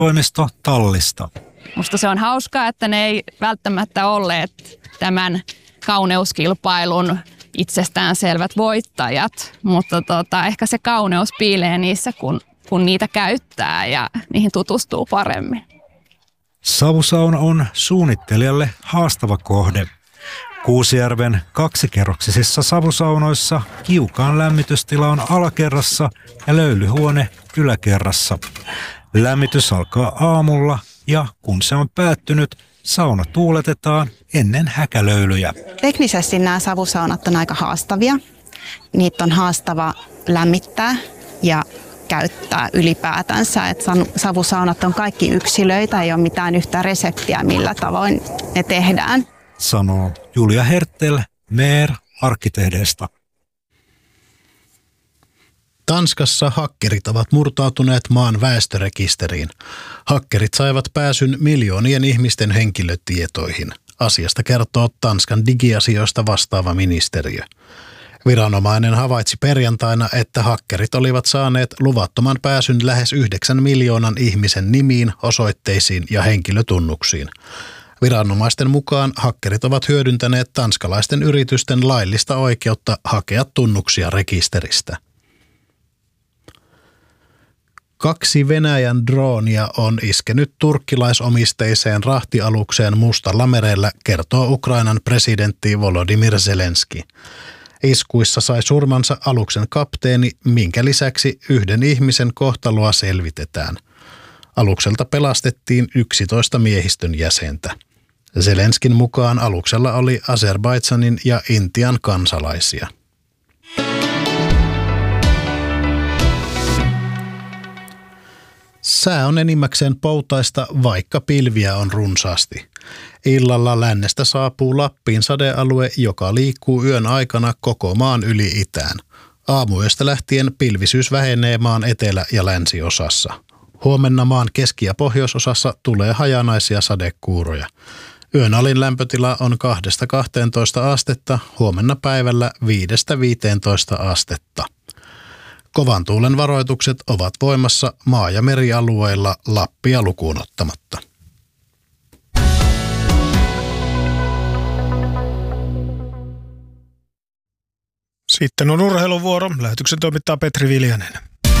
toimisto Tallista. Musta se on hauskaa, että ne ei välttämättä olleet tämän kauneuskilpailun itsestäänselvät voittajat, mutta ehkä se kauneus piilee niissä, kun niitä käyttää ja niihin tutustuu paremmin. Savusauna on suunnittelijalle haastava kohde. Kuusijärven kaksikerroksisissa savusaunoissa kiukaan lämmitystila on alakerrassa ja löylyhuone yläkerrassa. Lämmitys alkaa aamulla ja kun se on päättynyt, sauna tuuletetaan ennen häkälöylyjä. Teknisesti nämä savusaunat on aika haastavia. Niitä on haastava lämmittää ja käyttää ylipäätänsä. Et savusaunat on kaikki yksilöitä, ei ole mitään yhtä reseptiä, millä tavoin ne tehdään. Sanoo Julia Hertel Meer arkkitehdeistä. Tanskassa hakkerit ovat murtautuneet maan väestörekisteriin. Hakkerit saivat pääsyn miljoonien ihmisten henkilötietoihin. Asiasta kertoo Tanskan digiasioista vastaava ministeriö. Viranomainen havaitsi perjantaina, että hakkerit olivat saaneet luvattoman pääsyn lähes 9 miljoonan ihmisen nimiin, osoitteisiin ja henkilötunnuksiin. Viranomaisten mukaan hakkerit ovat hyödyntäneet tanskalaisten yritysten laillista oikeutta hakea tunnuksia rekisteristä. 2 Venäjän droonia on iskenyt turkkilaisomisteiseen rahtialukseen Mustalla merellä, kertoo Ukrainan presidentti Volodymyr Zelenski. Iskuissa sai surmansa aluksen kapteeni, minkä lisäksi 1 ihmisen kohtaloa selvitetään. Alukselta pelastettiin 11 miehistön jäsentä. Zelenskin mukaan aluksella oli Azerbaidžanin ja Intian kansalaisia. Sää on enimmäkseen poutaista, vaikka pilviä on runsaasti. Illalla lännestä saapuu Lappiin sadealue, joka liikkuu yön aikana koko maan yli itään. Aamuyöstä lähtien pilvisyys vähenee maan etelä- ja länsiosassa. Huomenna maan keski- ja pohjoisosassa tulee hajanaisia sadekuuroja. Yön alin lämpötila on 2–12 astetta, huomenna päivällä 5–15 astetta. Kovan tuulen varoitukset ovat voimassa maa- ja merialueilla Lappia lukuun ottamatta. Sitten on urheiluvuoro. Lähetyksen toimittaa Petri Viljanen.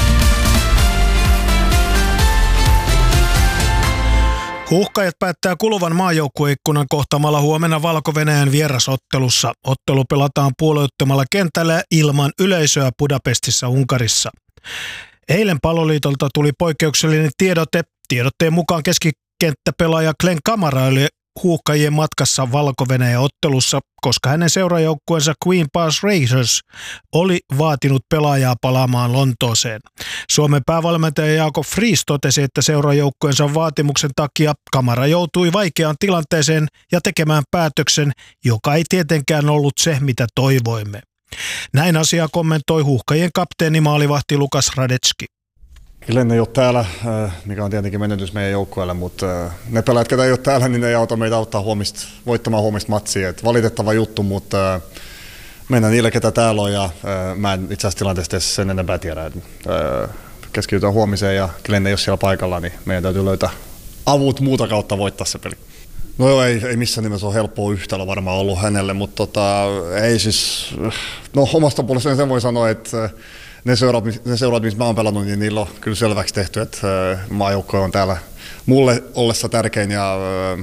Huuhkajat päättää kuluvan maajoukkueikkunan kohtaamalla huomenna Valko-Venäjän vierasottelussa. Ottelu pelataan puolueettomalla kentällä ilman yleisöä Budapestissa, Unkarissa. Eilen Palloliitolta tuli poikkeuksellinen tiedote. Tiedotteen mukaan keskikenttäpelaaja Glenn Kamara oli huuhkajien matkassa Valko-Venäjän ottelussa, koska hänen seurajoukkueensa Queen Pass Racers oli vaatinut pelaajaa palaamaan Lontooseen. Suomen päävalmentaja Jakob Friis totesi, että seurajoukkueensa vaatimuksen takia Kamara joutui vaikeaan tilanteeseen ja tekemään päätöksen, joka ei tietenkään ollut se, mitä toivoimme. Näin asiaa kommentoi huuhkajien kapteeni maalivahti Lukas Radetski. Glenn ei ole täällä, mikä on tietenkin menetys meidän joukkueelle, mutta ne pelaajat, ketä ei ole täällä, niin ne ei auta meitä voittamaan huomista matsia. Et valitettava juttu, mutta mennään niille, ketä täällä on, ja mä en itse asiassa tilanteesta sen enempää tiedä. Keskitytään huomiseen, ja Glenn ei ole siellä paikalla, niin meidän täytyy löytää avut muuta kautta voittaa se peli. No joo, ei missään nimessä ole helppoa yhtälö varmaan ollut hänelle, mutta ei siis, no omasta puolestani sen voi sanoa, että ne seurat, missä mä oon pelannut, niin niillä on kyllä selväksi tehty, että maajoukkue on täällä mulle ollessa tärkein ja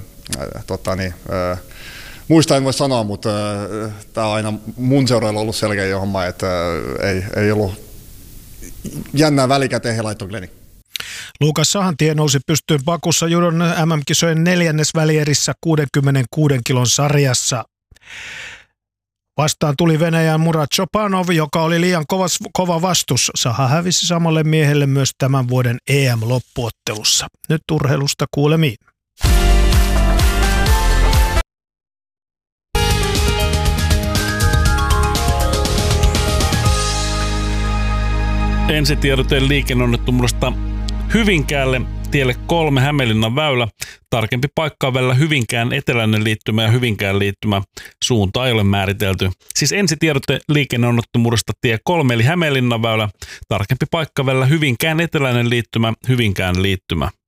muista en voi sanoa, mutta tää on aina mun seurailla ollut selkeä homma, että ei ollut jännää välikäteen he laittoi Glennin. Lukas Sahantie nousi pystyyn Bakussa judon MM-kisojen 4. välierissä 66 kilon sarjassa. Vastaan tuli Venäjän Murat Chopanov, joka oli liian kova vastus. Saha hävisi samalle miehelle myös tämän vuoden EM-loppuottelussa. Nyt urheilusta kuulemiin. Ensitiedoteen liikenneonnettomuudesta Hyvinkäälle, tielle 3 Hämeenlinnan väylä. Tarkempi paikka on välillä Hyvinkään eteläinen liittymä ja Hyvinkään liittymä. Suunta ei ole määritelty. Siis ensitiedote liikenneonnettomuudesta tie 3 eli Hämeenlinnan väylä. Tarkempi paikka välillä Hyvinkään eteläinen liittymä, Hyvinkään liittymä.